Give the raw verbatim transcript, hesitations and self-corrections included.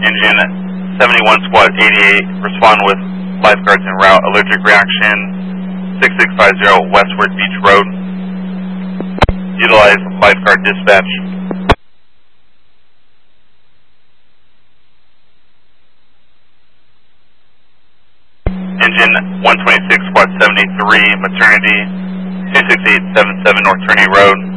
Engine seventy-one Squad eighty-eight, respond with lifeguards en route, allergic reaction six six five zero Westward Beach Road. Utilize lifeguard dispatch. Engine one twenty-six Squad seventy-three, maternity two six eight seven seven North Turney Road.